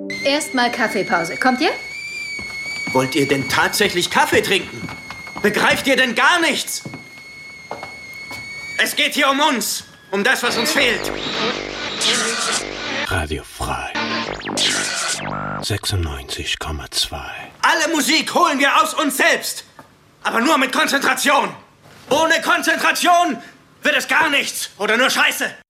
Erstmal Kaffeepause. Kommt ihr? Wollt ihr denn tatsächlich Kaffee trinken? Begreift ihr denn gar nichts? Es geht hier um uns. Um das, was uns fehlt. Radio frei. 96,2. Alle Musik holen wir aus uns selbst. Aber nur mit Konzentration. Ohne Konzentration wird es gar nichts. Oder nur Scheiße.